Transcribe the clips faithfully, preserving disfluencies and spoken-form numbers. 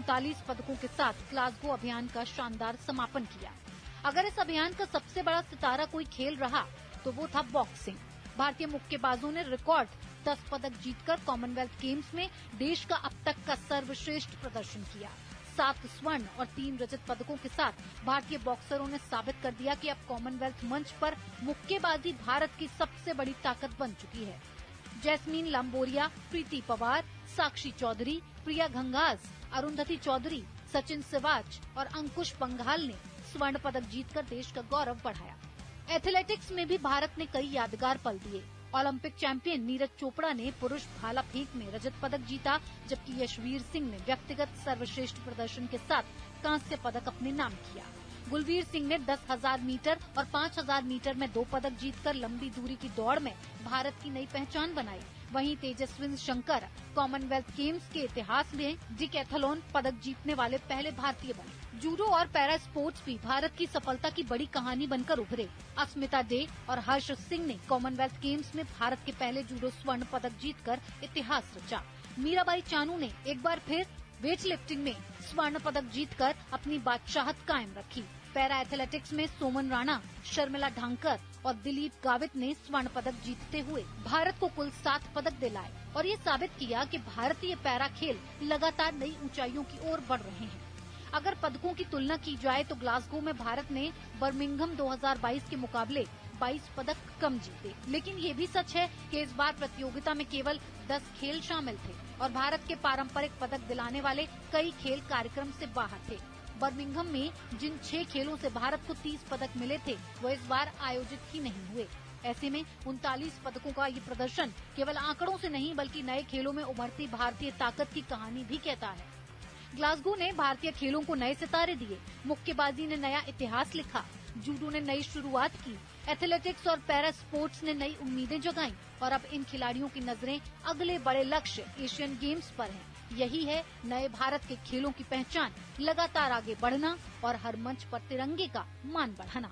उनतालीस पदकों के साथ ग्लासगो अभियान का शानदार समापन किया। अगर इस अभियान का सबसे बड़ा सितारा कोई खेल रहा तो वो था बॉक्सिंग। भारतीय मुक्केबाजों ने रिकॉर्ड दस पदक जीतकर कॉमनवेल्थ गेम्स में देश का अब तक का सर्वश्रेष्ठ प्रदर्शन किया। सात स्वर्ण और तीन रजत पदकों के साथ भारतीय बॉक्सरों ने साबित कर दिया कि अब कॉमनवेल्थ मंच पर मुक्केबाजी भारत की सबसे बड़ी ताकत बन चुकी है। जैस्मीन लंबोरिया, प्रीति पवार, साक्षी चौधरी, प्रिया घंघास, अरुंधति चौधरी, सचिन सिवाच और अंकुश पंघाल ने स्वर्ण पदक जीतकर देश का गौरव बढ़ाया। एथलेटिक्स में भी भारत ने कई यादगार पल दिए। ओलंपिक चैंपियन नीरज चोपड़ा ने पुरुष भाला फेंक में रजत पदक जीता, जबकि यशवीर सिंह ने व्यक्तिगत सर्वश्रेष्ठ प्रदर्शन के साथ कांस्य पदक अपने नाम किया। गुलवीर सिंह ने दस हजार मीटर और पाँच हजार मीटर में दो पदक जीतकर लंबी दूरी की दौड़ में भारत की नई पहचान बनाई। वहीं तेजस्विन शंकर कॉमनवेल्थ गेम्स के इतिहास में डिकैथलॉन पदक जीतने वाले पहले भारतीय बने। जूडो और पैरा स्पोर्ट्स भी भारत की सफलता की बड़ी कहानी बनकर उभरे। अस्मिता डे और हर्ष सिंह ने कॉमनवेल्थ गेम्स में भारत के पहले जूडो स्वर्ण पदक जीतकर इतिहास रचा। मीराबाई चानू ने एक बार फिर वेट लिफ्टिंग में स्वर्ण पदक जीतकर अपनी बादशाहत कायम रखी। पैरा एथलेटिक्स में सोमन राणा, शर्मिला ढांकर और दिलीप गावित ने स्वर्ण पदक जीतते हुए भारत को कुल सात पदक दिलाए और ये साबित किया कि भारतीय पैरा खेल लगातार नई ऊंचाइयों की ओर बढ़ रहे हैं। अगर पदकों की तुलना की जाए तो ग्लासगो में भारत ने बर्मिंघम दो हज़ार बाईस के मुकाबले बाईस पदक कम जीते, लेकिन ये भी सच है कि इस बार प्रतियोगिता में केवल दस खेल शामिल थे और भारत के पारंपरिक पदक दिलाने वाले कई खेल कार्यक्रम से बाहर थे। बर्मिंघम में जिन छह खेलों से भारत को तीस पदक मिले थे वो इस बार आयोजित ही नहीं हुए। ऐसे में उनतालीस पदकों का ये प्रदर्शन केवल आंकड़ों से नहीं बल्कि नए खेलों में उभरती भारतीय ताकत की कहानी भी कहता है। ग्लासगो ने भारतीय खेलों को नए सितारे दिए, मुक्केबाजी ने नया इतिहास लिखा, जूडो ने नई शुरुआत की, एथलेटिक्स और पैरा स्पोर्ट्स ने नई उम्मीदें जगाई और अब इन खिलाड़ियों की नजरें अगले बड़े लक्ष्य एशियन गेम्स पर हैं। यही है नए भारत के खेलों की पहचान, लगातार आगे बढ़ना और हर मंच पर तिरंगे का मान बढ़ाना।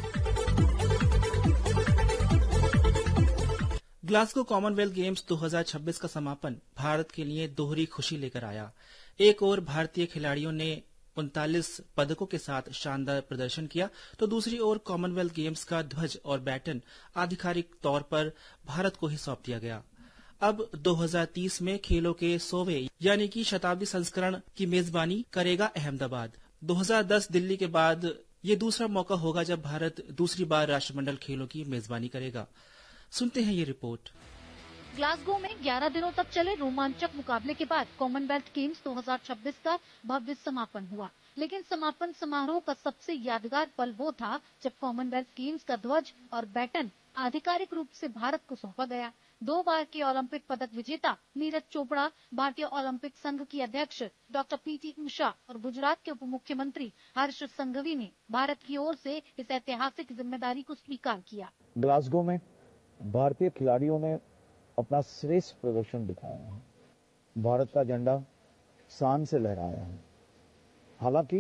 ग्लासगो कॉमनवेल्थ गेम्स दो हज़ार छब्बीस का समापन भारत के लिए दोहरी खुशी लेकर आया। एक ओर भारतीय खिलाड़ियों ने उनतालीस पदकों के साथ शानदार प्रदर्शन किया तो दूसरी ओर कॉमनवेल्थ गेम्स का ध्वज और बैटन आधिकारिक तौर पर भारत को ही सौंप दिया गया। अब दो हज़ार तीस में खेलों के सौवें यानी कि शताब्दी संस्करण की मेजबानी करेगा अहमदाबाद। दो हज़ार दस दिल्ली के बाद ये दूसरा मौका होगा जब भारत दूसरी बार राष्ट्रमंडल खेलों की मेजबानी करेगा। सुनते हैं ये रिपोर्ट। ग्लासगो में ग्यारह दिनों तक चले रोमांचक मुकाबले के बाद कॉमनवेल्थ गेम्स दो हज़ार छब्बीस का भव्य समापन हुआ, लेकिन समापन समारोह का सबसे यादगार पल वो था जब कॉमनवेल्थ गेम्स का ध्वज और बैटन आधिकारिक रूप से भारत को सौंपा गया। दो बार के ओलंपिक पदक विजेता नीरज चोपड़ा, भारतीय ओलंपिक संघ की अध्यक्ष डॉक्टर पीटी उषा और गुजरात के उप मुख्यमंत्री हर्ष संघवी ने भारत की ओर से इस ऐतिहासिक जिम्मेदारी को स्वीकार किया। ग्लासगो में भारतीय खिलाड़ियों ने अपना श्रेष्ठ प्रदर्शन दिखाया है, भारत का झंडा शान से लहराया है। हालांकि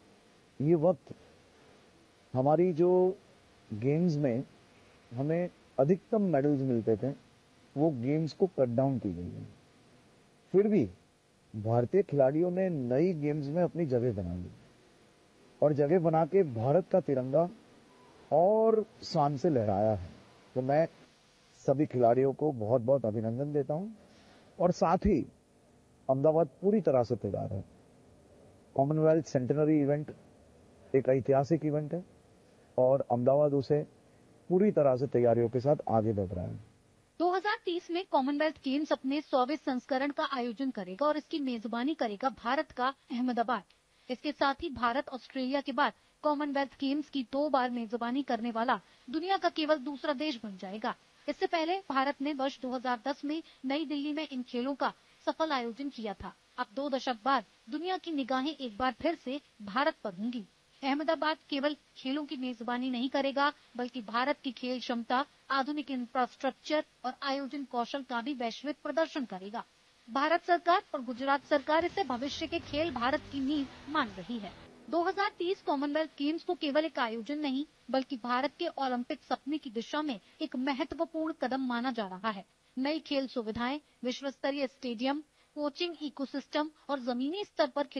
ये वक्त हमारी जो गेम्स में हमें अधिकतम मेडल्स मिलते थे वो गेम्स को कट डाउन की गई है। फिर भी भारतीय खिलाड़ियों ने नई गेम्स में अपनी जगह बना ली और जगह बना के भारत का तिरंगा और शान से लहराया है। तो मैं सभी खिलाड़ियों को बहुत बहुत अभिनंदन देता हूं और साथ ही अहमदाबाद पूरी तरह से तैयार है। कॉमनवेल्थ सेंटेनरी इवेंट एक ऐतिहासिक इवेंट है और अहमदाबाद उसे पूरी तरह से तैयारियों के साथ आगे बढ़ रहा है। दो हज़ार तीस में कॉमनवेल्थ गेम्स अपने सौवें संस्करण का आयोजन करेगा और इसकी मेजबानी करेगा भारत का अहमदाबाद। इसके साथ ही भारत ऑस्ट्रेलिया के बाद कॉमनवेल्थ गेम्स की दो बार मेजबानी करने वाला दुनिया का केवल दूसरा देश बन जाएगा। इससे पहले भारत ने वर्ष दो हज़ार दस में नई दिल्ली में इन खेलों का सफल आयोजन किया था। अब दो दशक बाद दुनिया की निगाहें एक बार फिर से भारत पर होंगी। अहमदाबाद केवल खेलों की मेजबानी नहीं करेगा बल्कि भारत की खेल क्षमता, आधुनिक इंफ्रास्ट्रक्चर और आयोजन कौशल का भी वैश्विक प्रदर्शन करेगा। भारत सरकार और गुजरात सरकार इसे भविष्य के खेल भारत की नींव मान रही है। दो हज़ार तीस कॉमनवेल्थ गेम्स को केवल एक आयोजन नहीं बल्कि भारत के ओलंपिक सपने की दिशा में एक महत्वपूर्ण कदम माना जा रहा है। नई खेल सुविधाएं, विश्व स्तरीय स्टेडियम, कोचिंग इकोसिस्टम और जमीनी स्तर पर